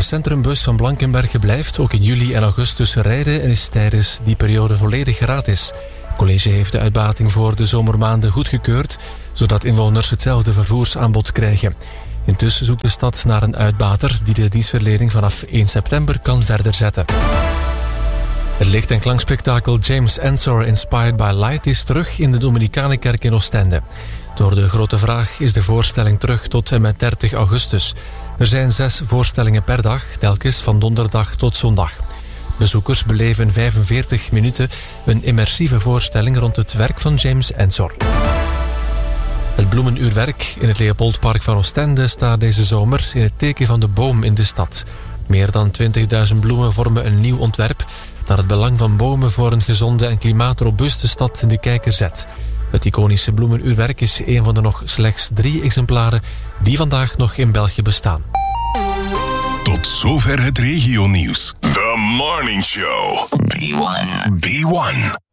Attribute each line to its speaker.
Speaker 1: centrumbus van Blankenberge blijft ook in juli en augustus rijden en is tijdens die periode volledig gratis. Het college heeft de uitbating voor de zomermaanden goedgekeurd, zodat inwoners hetzelfde vervoersaanbod krijgen. Intussen zoekt de stad naar een uitbater die de dienstverlening vanaf 1 september kan verder zetten. Het licht- en klankspektakel James Ensor Inspired by Light is terug in de Dominicanenkerk in Oostende. Door de grote vraag is de voorstelling terug tot en met 30 augustus. Er zijn 6 voorstellingen per dag, telkens van donderdag tot zondag. Bezoekers beleven in 45 minuten een immersieve voorstelling rond het werk van James Ensor. Het bloemenuurwerk in het Leopoldpark van Oostende staat deze zomer in het teken van de boom in de stad. Meer dan 20.000 bloemen vormen een nieuw ontwerp dat het belang van bomen voor een gezonde en klimaatrobuuste stad in de kijker zet. Het iconische bloemenuurwerk is een van de nog slechts 3 exemplaren die vandaag nog in België bestaan.
Speaker 2: Tot zover het regionieuws. The Morning Show. B1.